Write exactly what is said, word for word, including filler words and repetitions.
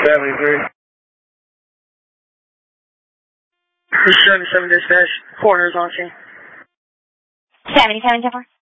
seventy-three. seventy-seven dispatch, coroners on scene. seventy-seven, ten four.